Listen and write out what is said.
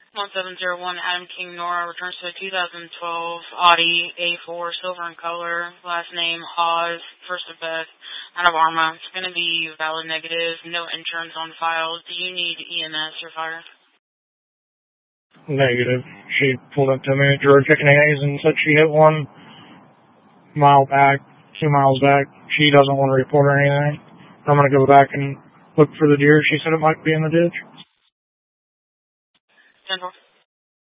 1701 Adam King Nora returns to a 2012 Audi A4, silver in color. Last name Hawes, first of Beth, out of Arma. It's going to be valid negative, no insurance on file. Do you need EMS or fire? Negative. She pulled up to me, drew her chicken eggs, and said she hit 1 mile back, 2 miles back. She doesn't want to report or anything. I'm going to go back and look for the deer. She said it might be in the ditch. 10-4.